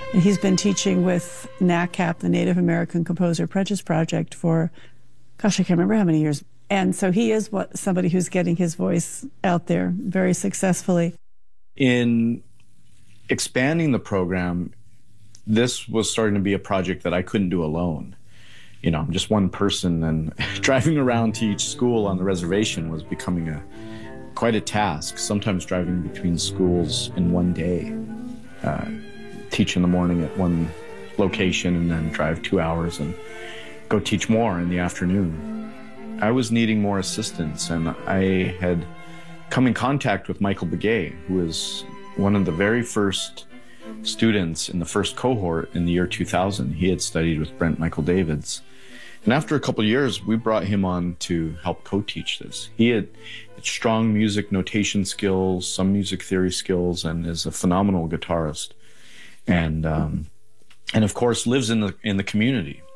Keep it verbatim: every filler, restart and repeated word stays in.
And he's been teaching with NACAP, the Native American Composer Apprentice Project, for, gosh, I can't remember how many years. And so he is what, somebody who's getting his voice out there very successfully. In expanding the program, this was starting to be a project that I couldn't do alone. You know, I'm just one person, and driving around to each school on the reservation was becoming a quite a task, sometimes driving between schools in one day. Uh, teach in the morning at one location and then drive two hours and go teach more in the afternoon. I was needing more assistance, and I had come in contact with Michael Begay, who was one of the very first students in the first cohort in the year two thousand. He had studied with Brent Michael Davids. And after a couple of years, we brought him on to help co-teach this. He had strong music notation skills, some music theory skills, and is a phenomenal guitarist. And, um, and of course, lives in the, in the community.